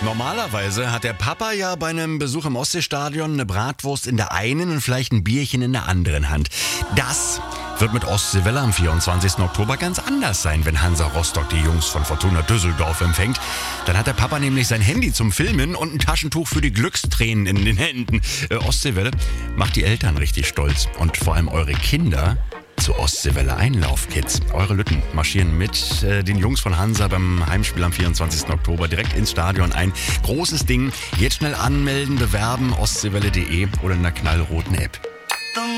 Normalerweise hat der Papa ja bei einem Besuch im Ostseestadion eine Bratwurst in der einen und vielleicht ein Bierchen in der anderen Hand. Das wird mit Ostseewelle am 24. Oktober ganz anders sein, wenn Hansa Rostock die Jungs von Fortuna Düsseldorf empfängt. Dann hat der Papa nämlich sein Handy zum Filmen und ein Taschentuch für die Glückstränen in den Händen. Ostseewelle macht die Eltern richtig stolz und vor allem eure Kinder zu Ostseewelle Einlaufkids. Eure Lütten marschieren mit den Jungs von Hansa beim Heimspiel am 24. Oktober direkt ins Stadion ein. Großes Ding. Jetzt schnell anmelden, bewerben, ostseewelle.de oder in der knallroten App.